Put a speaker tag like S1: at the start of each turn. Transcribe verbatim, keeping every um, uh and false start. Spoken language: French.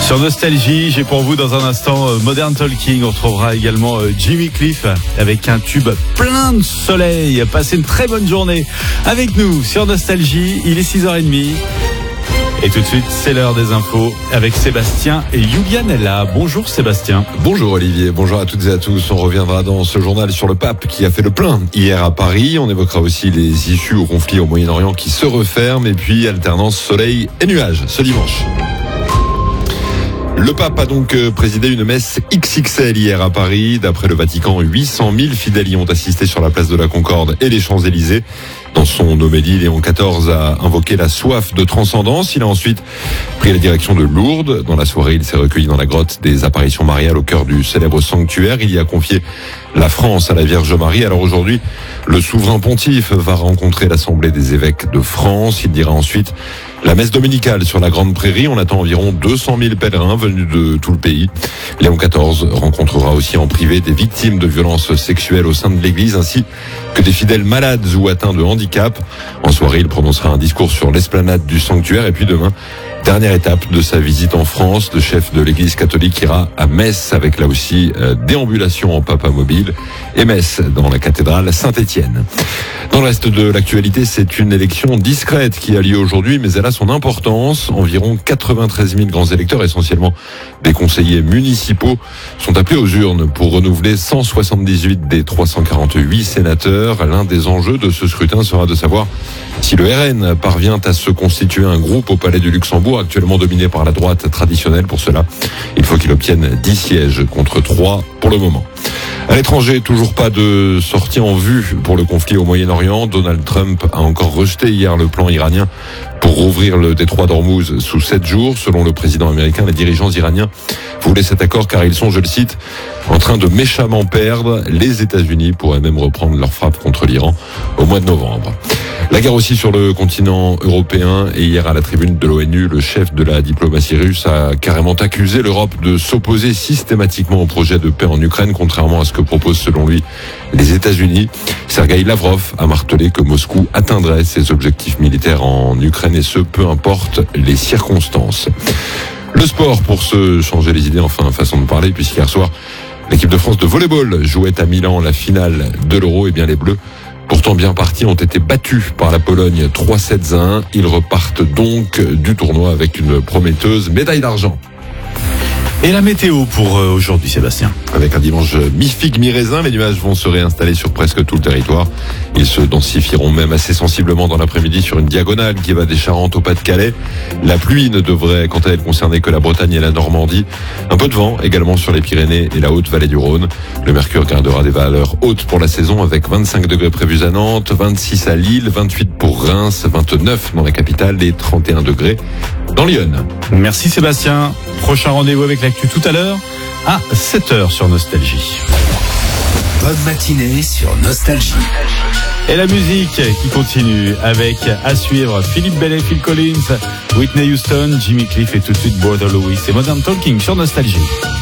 S1: Sur Nostalgie, j'ai pour vous dans un instant euh, Modern Talking. On retrouvera également euh, Jimmy Cliff avec un tube plein de soleil. Passez une très bonne journée avec nous sur Nostalgie. Il est six heures trente. Et tout de suite, c'est l'heure des infos avec Sébastien et Julianella. Bonjour Sébastien.
S2: Bonjour Olivier, bonjour à toutes et à tous. On reviendra dans ce journal sur le pape qui a fait le plein hier à Paris. On évoquera aussi les issues au conflit au Moyen-Orient qui se referment. Et puis alternance soleil et nuages ce dimanche. Le pape a donc présidé une messe X X L hier à Paris. D'après le Vatican, huit cent mille fidèles y ont assisté sur la place de la Concorde et les Champs-Élysées. Dans son homélie, Léon quatorze a invoqué la soif de transcendance. Il a ensuite pris la direction de Lourdes. Dans la soirée, il s'est recueilli dans la grotte des apparitions mariales au cœur du célèbre sanctuaire. Il y a confié la France à la Vierge Marie. Alors aujourd'hui, le souverain pontife va rencontrer l'Assemblée des évêques de France. Il dira ensuite la messe dominicale sur la Grande Prairie. On attend environ deux cent mille pèlerins venus de tout le pays. Léon quatorze rencontrera aussi en privé des victimes de violences sexuelles au sein de l'Église ainsi que des fidèles malades ou atteints de handicap. En soirée, il prononcera un discours sur l'esplanade du sanctuaire et puis demain, dernière étape de sa visite en France, le chef de l'Église catholique ira à Metz avec là aussi euh, déambulation en papa mobile et Metz dans la cathédrale Saint-Étienne. Dans le reste de l'actualité, c'est une élection discrète qui a lieu aujourd'hui, mais elle a son importance. Environ quatre-vingt-treize mille grands électeurs, essentiellement des conseillers municipaux, sont appelés aux urnes pour renouveler cent soixante-dix-huit des trois cent quarante-huit sénateurs. L'un des enjeux de ce scrutin sera de savoir si le R N parvient à se constituer un groupe au Palais du Luxembourg, actuellement dominé par la droite traditionnelle. Pour cela, il faut qu'il obtienne dix sièges contre trois pour le moment. À l'étranger, toujours pas de sortie en vue pour le conflit au Moyen-Orient. Donald Trump a encore rejeté hier le plan iranien pour rouvrir le détroit d'Ormuz sous sept jours. Selon le président américain, les dirigeants iraniens voulaient cet accord car ils sont, je le cite, en train de méchamment perdre. Les États-Unis pourraient même reprendre leur frappe contre l'Iran au mois de novembre. La guerre aussi sur le continent européen et hier à la tribune de l'ONU, le chef de la diplomatie russe a carrément accusé l'Europe de s'opposer systématiquement au projet de paix en Ukraine, contrairement à ce que proposent selon lui les États-Unis. Sergueï Lavrov a martelé que Moscou atteindrait ses objectifs militaires en Ukraine et ce, peu importe les circonstances. Le sport pour se changer les idées, enfin façon de parler, puisqu'hier soir, l'équipe de France de volleyball jouait à Milan la finale de l'Euro. Et bien les Bleus, pourtant bien partis, ont été battus par la Pologne trois sept à un. Ils repartent donc du tournoi avec une prometteuse médaille d'argent.
S1: Et la météo pour euh, aujourd'hui, Sébastien?
S2: Avec un dimanche mi-figue, mi-raisin, les nuages vont se réinstaller sur presque tout le territoire. Ils se densifieront même assez sensiblement dans l'après-midi sur une diagonale qui va des Charentes au Pas-de-Calais. La pluie ne devrait, quant à elle, concerner que la Bretagne et la Normandie. Un peu de vent également sur les Pyrénées et la Haute-Vallée du Rhône. Le mercure gardera des valeurs hautes pour la saison avec vingt-cinq degrés prévus à Nantes, vingt-six à Lille, vingt-huit pour Reims, vingt-neuf dans la capitale et trente et un degrés dans Lyon.
S1: Merci Sébastien. Prochain rendez-vous avec l'actu tout à l'heure à sept heures sur Nostalgie.
S3: Bonne matinée sur Nostalgie.
S1: Et la musique qui continue avec, à suivre, Philippe Bellet, Phil Collins, Whitney Houston, Jimmy Cliff et tout de suite Brother Louis. C'est Modern Talking sur Nostalgie.